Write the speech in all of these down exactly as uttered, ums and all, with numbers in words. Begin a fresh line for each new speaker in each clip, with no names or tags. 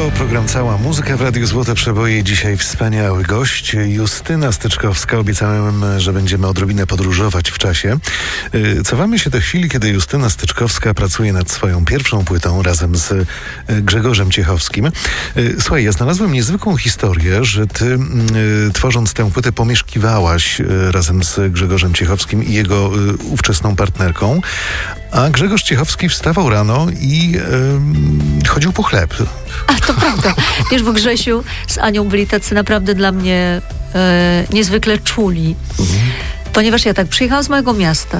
To program Cała Muzyka w Radiu Złote Przeboje. Dzisiaj wspaniały gość, Justyna Styczkowska. Obiecałem, że będziemy odrobinę podróżować w czasie. Cofamy się do chwili, kiedy Justyna Styczkowska pracuje nad swoją pierwszą płytą razem z Grzegorzem Ciechowskim. Słuchaj, ja znalazłem niezwykłą historię, że ty, tworząc tę płytę, pomieszkiwałaś razem z Grzegorzem Ciechowskim i jego ówczesną partnerką, a Grzegorz Ciechowski wstawał rano i e, chodził po chleb.
A to prawda. Wiesz, bo Grzesiu z Anią byli tacy naprawdę dla mnie e, niezwykle czuli. Mhm. Ponieważ ja tak przyjechałam z mojego miasta.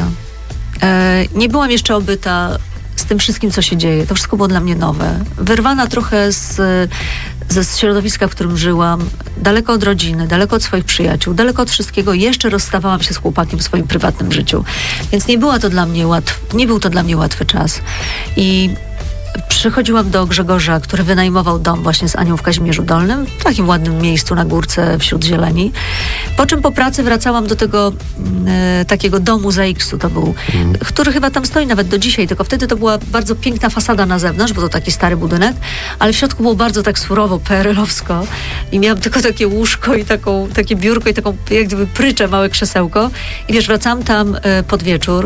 E, nie byłam jeszcze obyta z tym wszystkim, co się dzieje. To wszystko było dla mnie nowe. Wyrwana trochę z, ze środowiska, w którym żyłam. Daleko od rodziny, daleko od swoich przyjaciół, daleko od wszystkiego. Jeszcze rozstawałam się z chłopakiem w swoim prywatnym życiu. Więc nie była to dla mnie łatw, nie był to dla mnie łatwy czas. I przychodziłam do Grzegorza, który wynajmował dom właśnie z Anią w Kazimierzu Dolnym, w takim ładnym miejscu na górce wśród zieleni. Po czym po pracy wracałam do tego e, takiego domu za X-u, to był, mm. który chyba tam stoi nawet do dzisiaj, tylko wtedy to była bardzo piękna fasada na zewnątrz, bo to taki stary budynek, ale w środku było bardzo tak surowo, P R L-owsko i miałam tylko takie łóżko i taką, takie biurko i taką jak gdyby pryczę, małe krzesełko i wiesz, wracałam tam e, pod wieczór.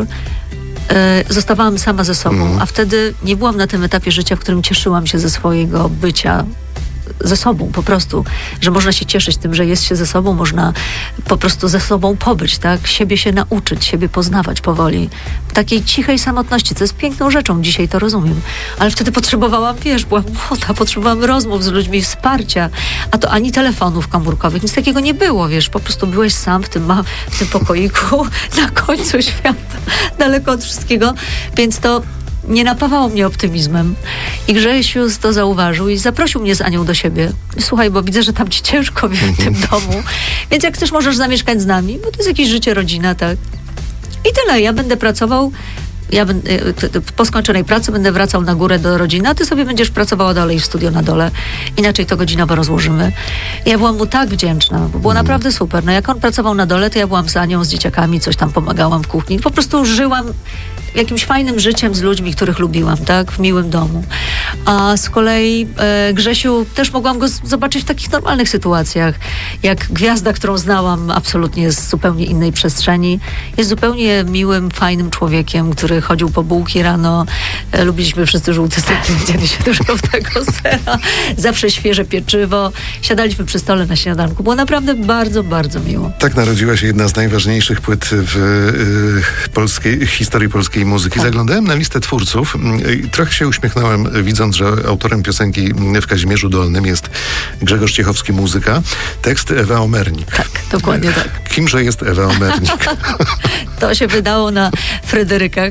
Zostawałam sama ze sobą, mm. a wtedy nie byłam na tym etapie życia, w którym cieszyłam się ze swojego bycia ze sobą po prostu, że można się cieszyć tym, że jest się ze sobą, można po prostu ze sobą pobyć, tak? Siebie się nauczyć, siebie poznawać powoli. W takiej cichej samotności, co jest piękną rzeczą, dzisiaj to rozumiem. Ale wtedy potrzebowałam, wiesz, byłam młoda, potrzebowałam rozmów z ludźmi, wsparcia, a to ani telefonów komórkowych, nic takiego nie było, wiesz, po prostu byłeś sam w tym, ma- w tym pokoiku na końcu świata, daleko od wszystkiego, więc to nie napawało mnie optymizmem. I Grzesiu to zauważył i zaprosił mnie z Anią do siebie. Słuchaj, bo widzę, że tam ci ciężko w tym domu, więc jak chcesz, możesz zamieszkać z nami, bo to jest jakieś życie, rodzina, tak. I tyle. Ja będę pracował, ja będę, po skończonej pracy będę wracał na górę do rodziny, a ty sobie będziesz pracowała dalej w studio na dole. Inaczej to godzinowo rozłożymy. I ja byłam mu tak wdzięczna, bo było mm. naprawdę super. No jak on pracował na dole, to ja byłam z Anią, z dzieciakami, coś tam pomagałam w kuchni. Po prostu żyłam jakimś fajnym życiem z ludźmi, których lubiłam, tak? W miłym domu. A z kolei e, Grzesiu też mogłam go z- zobaczyć w takich normalnych sytuacjach. Jak gwiazda, którą znałam absolutnie z zupełnie innej przestrzeni. Jest zupełnie miłym, fajnym człowiekiem, który chodził po bułki rano. E, lubiliśmy wszyscy żółty ser, widzieliśmy dużo tego sera. Zawsze świeże pieczywo. Siadaliśmy przy stole na śniadanku. Było naprawdę bardzo, bardzo miło.
Tak narodziła się jedna z najważniejszych płyt w y, polskiej, historii polskiej muzyki. Tak. Zaglądałem na listę twórców i trochę się uśmiechnąłem, widząc, że autorem piosenki w Kazimierzu Dolnym jest Grzegorz Ciechowski, muzyka. Tekst Ewa Omernik.
Tak, dokładnie tak.
Kimże jest Ewa Omernik?
To się wydało na Fryderykach,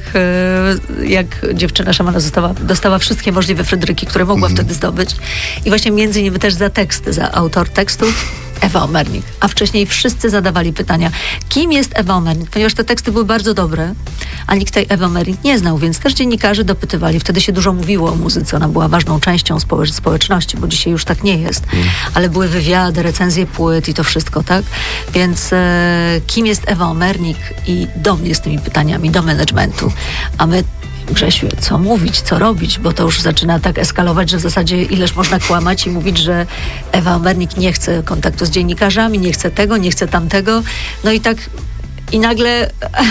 jak dziewczyna szamana została, dostała wszystkie możliwe Fryderyki, które mogła mm. wtedy zdobyć. I właśnie między innymi też za teksty, za autor tekstów Ewa Omernik. A wcześniej wszyscy zadawali pytania, kim jest Ewa Omernik? Ponieważ te teksty były bardzo dobre, a nikt tej Ewy Omernik nie znał, więc też dziennikarze dopytywali. Wtedy się dużo mówiło o muzyce, ona była ważną częścią społecz- społeczności, bo dzisiaj już tak nie jest. Mm. Ale były wywiady, recenzje płyt i to wszystko, tak? Więc e, kim jest Ewa Omernik? I do mnie z tymi pytaniami, do managementu. A my Grzesiu, co mówić, co robić, bo to już zaczyna tak eskalować, że w zasadzie ileż można kłamać i mówić, że Ewa Omernik nie chce kontaktu z dziennikarzami, nie chce tego, nie chce tamtego. No i tak i nagle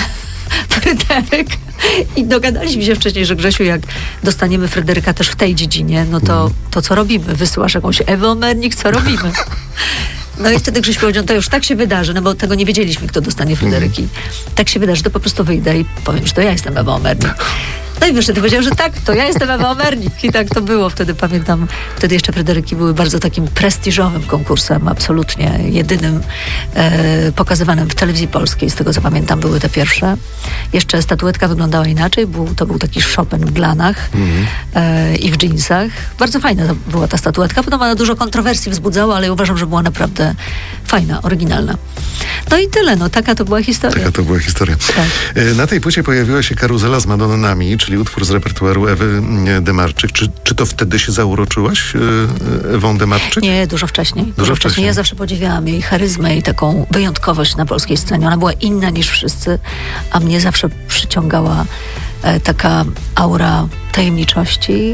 Fryderyk i dogadaliśmy się wcześniej, że Grzesiu, jak dostaniemy Fryderyka też w tej dziedzinie, no to, to co robimy? Wysyłasz jakąś Ewę Omernik, co robimy? No i wtedy Grześ powiedział, to już tak się wydarzy, no bo tego nie wiedzieliśmy, kto dostanie Fryderyki. Tak się wydarzy, to po prostu wyjdę i powiem, że to ja jestem Ewa Omernik. No i wyszedł, powiedział, że tak, to ja jestem Ewa Omernik. I tak to było wtedy, pamiętam. Wtedy jeszcze Fryderyki były bardzo takim prestiżowym konkursem, absolutnie jedynym e, pokazywanym w telewizji polskiej, z tego co pamiętam, były te pierwsze. Jeszcze statuetka wyglądała inaczej, był, to był taki Chopin w glanach mm. e, i w dżinsach. Bardzo fajna to była ta statuetka, potem ona dużo kontrowersji wzbudzała, ale ja uważam, że była naprawdę fajna, oryginalna. No i tyle, no taka to była historia.
Taka to była historia. Tak. Na tej płycie pojawiła się Karuzela z Madonnami, czyli utwór z repertuaru Ewy Demarczyk. Czy, czy to wtedy się zauroczyłaś Ewą Demarczyk?
Nie, dużo wcześniej. Dużo,
dużo
wcześniej.
wcześniej.
Ja zawsze podziwiałam jej charyzmę i taką wyjątkowość na polskiej scenie. Ona była inna niż wszyscy, a mnie zawsze przyciągała e, taka aura tajemniczości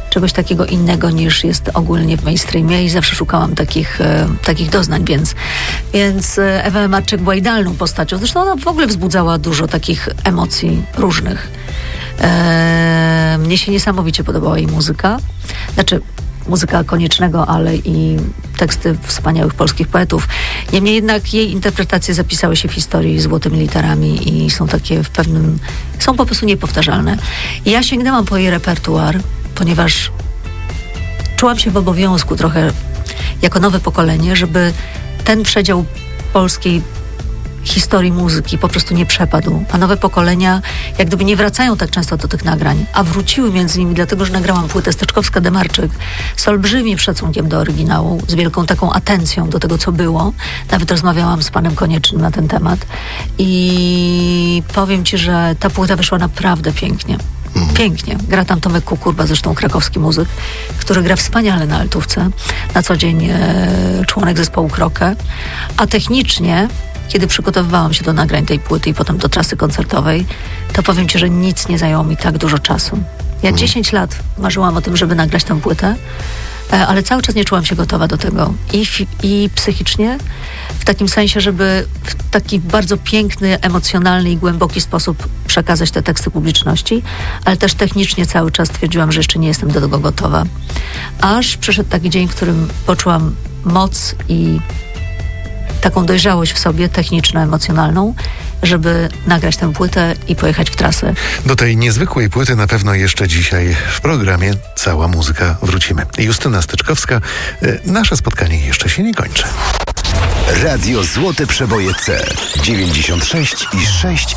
czegoś takiego innego niż jest ogólnie w mainstreamie i zawsze szukałam takich, e, takich doznań, więc, więc Ewa Marczyk była idealną postacią. Zresztą ona w ogóle wzbudzała dużo takich emocji różnych. E, mnie się niesamowicie podobała jej muzyka. Znaczy, muzyka Koniecznego, ale i teksty wspaniałych polskich poetów. Niemniej jednak jej interpretacje zapisały się w historii złotymi literami i są takie w pewnym... są po prostu niepowtarzalne. I ja sięgnęłam po jej repertuar, ponieważ czułam się w obowiązku trochę jako nowe pokolenie, żeby ten przedział polskiej historii muzyki po prostu nie przepadł, a nowe pokolenia jak gdyby nie wracają tak często do tych nagrań, a wróciły między innymi dlatego, że nagrałam płytę Steczkowska-Demarczyk z olbrzymim szacunkiem do oryginału, z wielką taką atencją do tego, co było. Nawet rozmawiałam z panem Koniecznym na ten temat i powiem ci, że ta płyta wyszła naprawdę pięknie. Pięknie. Gra tam Tomek Kukurba, zresztą krakowski muzyk, który gra wspaniale na altówce. Na co dzień e, członek zespołu Krokę. A technicznie, kiedy przygotowywałam się do nagrań tej płyty i potem do trasy koncertowej, to powiem ci, że nic nie zajęło mi tak dużo czasu. Ja dziesięć lat marzyłam o tym, żeby nagrać tę płytę, ale cały czas nie czułam się gotowa do tego. I, i psychicznie, w takim sensie, żeby w taki bardzo piękny, emocjonalny i głęboki sposób przekazać te teksty publiczności, ale też technicznie cały czas twierdziłam, że jeszcze nie jestem do tego gotowa. Aż przyszedł taki dzień, w którym poczułam moc i taką dojrzałość w sobie, techniczno-emocjonalną, żeby nagrać tę płytę i pojechać w trasę.
Do tej niezwykłej płyty na pewno jeszcze dzisiaj w programie Cała Muzyka wrócimy. Justyna Styczkowska, nasze spotkanie jeszcze się nie kończy.
Radio Złote Przeboje C dziewięćdziesiąt sześć i sześć